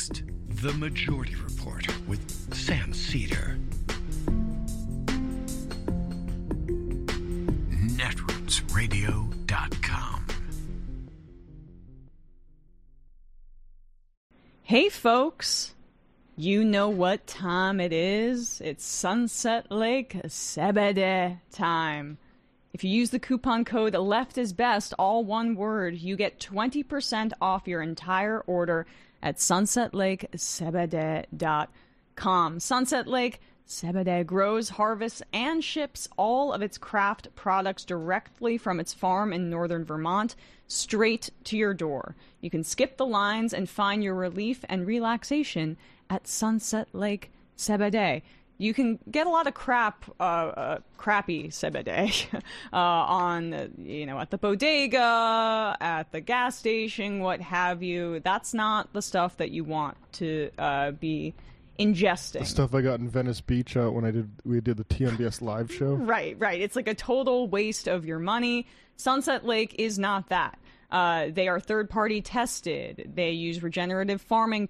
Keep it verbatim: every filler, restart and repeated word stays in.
Next, The Majority Report with Sam Cedar. netroots radio dot com. Hey folks, you know what time it is. It's Sunset Lake Sebede time. If you use the coupon code Left is Best, all one word, you get twenty percent off your entire order at sunset lake sebede dot com. Sunset Lake Sebede grows, harvests, and ships all of its craft products directly from its farm in northern Vermont straight to your door. You can skip the lines and find your relief and relaxation at Sunset Lake Sebede. You can get a lot of crap, uh, uh, crappy Sebede uh, on, you know, at the bodega, at the gas station, what have you. That's not the stuff that you want to uh, be ingesting. The stuff I got in Venice Beach uh, when I did we did the T M B S live show. Right, right. It's like a total waste of your money. Sunset Lake is not that. Uh, they are third-party tested. They use regenerative farming